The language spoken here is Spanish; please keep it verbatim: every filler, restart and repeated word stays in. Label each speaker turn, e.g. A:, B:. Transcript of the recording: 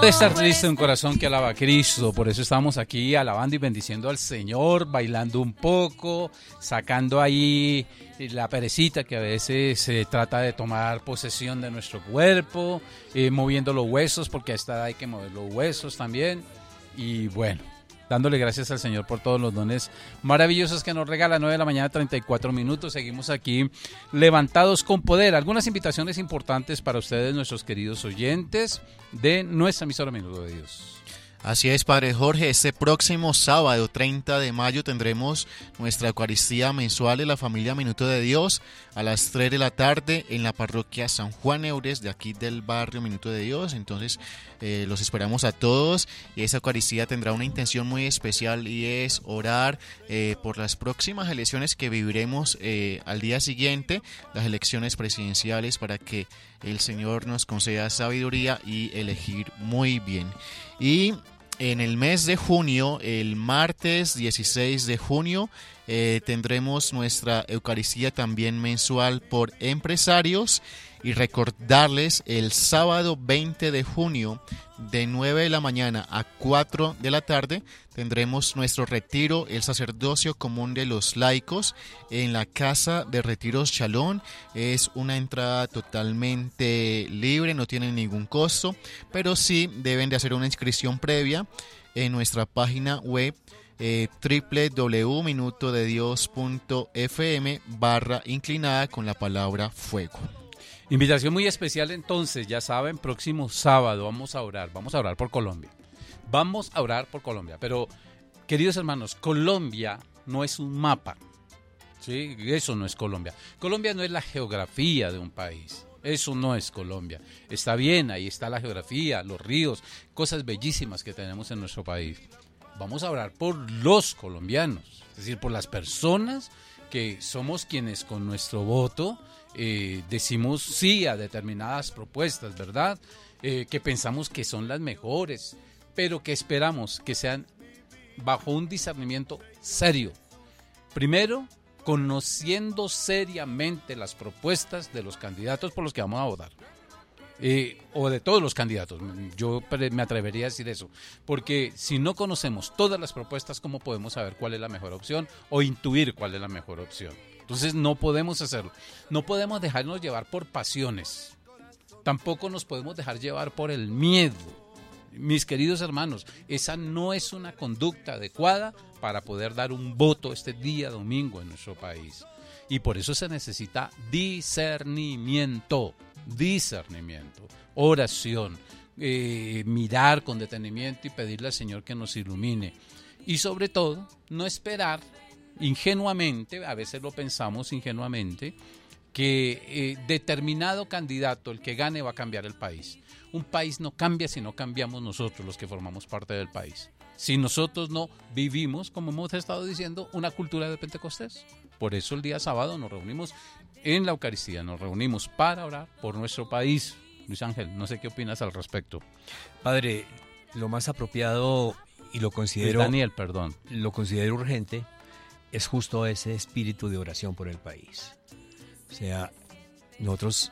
A: puede estar triste un corazón que alaba a Cristo, por eso estamos aquí alabando y bendiciendo al Señor, bailando un poco, sacando ahí la perecita que a veces se trata de tomar posesión de nuestro cuerpo, eh, moviendo los huesos, porque a esta edad hay que mover los huesos también, y bueno, dándole gracias al Señor por todos los dones maravillosos que nos regala. Nueve de la mañana, treinta y cuatro minutos. Seguimos aquí levantados con poder. Algunas invitaciones importantes para ustedes, nuestros queridos oyentes de nuestra emisora Minuto de Dios.
B: Así es, Padre Jorge. Este próximo sábado, treinta de mayo, tendremos nuestra Eucaristía mensual de la familia Minuto de Dios a las tres de la tarde en la parroquia San Juan Eures, de aquí del barrio Minuto de Dios. Entonces, eh, los esperamos a todos, y esa Eucaristía tendrá una intención muy especial, y es orar eh, por las próximas elecciones que viviremos eh, al día siguiente, las elecciones presidenciales, para que el Señor nos conceda sabiduría y elegir muy bien. Y en el mes de junio, el martes dieciséis de junio, eh, tendremos nuestra Eucaristía también mensual por empresarios. Y recordarles, el sábado veinte de junio, de nueve de la mañana a cuatro de la tarde, tendremos nuestro retiro, el sacerdocio común de los laicos, en la Casa de Retiros Chalón. Es una entrada totalmente libre, no tiene ningún costo, pero sí deben de hacer una inscripción previa en nuestra página web, eh, doble u doble u doble u punto minuto de dios punto f m barra inclinada con la palabra fuego.
A: Invitación muy especial entonces, ya saben, próximo sábado vamos a orar, vamos a orar por Colombia. Vamos a orar por Colombia, pero queridos hermanos, Colombia no es un mapa, ¿sí? Eso no es Colombia. Colombia no es la geografía de un país, eso no es Colombia. Está bien, ahí está la geografía, los ríos, cosas bellísimas que tenemos en nuestro país. Vamos a orar por los colombianos, es decir, por las personas que somos quienes con nuestro voto eh, decimos sí a determinadas propuestas, ¿verdad? Eh, que pensamos que son las mejores, pero que esperamos que sean bajo un discernimiento serio. Primero, conociendo seriamente las propuestas de los candidatos por los que vamos a votar. Eh, o de todos los candidatos, yo me atrevería a decir eso, porque si no conocemos todas las propuestas, ¿cómo podemos saber cuál es la mejor opción o intuir cuál es la mejor opción? Entonces no podemos hacerlo, no podemos dejarnos llevar por pasiones, tampoco nos podemos dejar llevar por el miedo. Mis queridos hermanos, esa no es una conducta adecuada para poder dar un voto este día domingo en nuestro país, y por eso se necesita discernimiento. Discernimiento, oración, eh, mirar con detenimiento y pedirle al Señor que nos ilumine, y sobre todo no esperar ingenuamente, a veces lo pensamos ingenuamente, que eh, determinado candidato, el que gane, va a cambiar el país. Un país no cambia si no cambiamos nosotros, los que formamos parte del país, si nosotros no vivimos, como hemos estado diciendo, una cultura de Pentecostés. Por eso el día sábado nos reunimos en la Eucaristía, nos reunimos para orar por nuestro país. Luis Ángel, no sé qué opinas al respecto.
C: Padre, lo más apropiado, y lo considero,
A: Daniel, perdón,
C: lo considero urgente, es justo ese espíritu de oración por el país. O sea, nosotros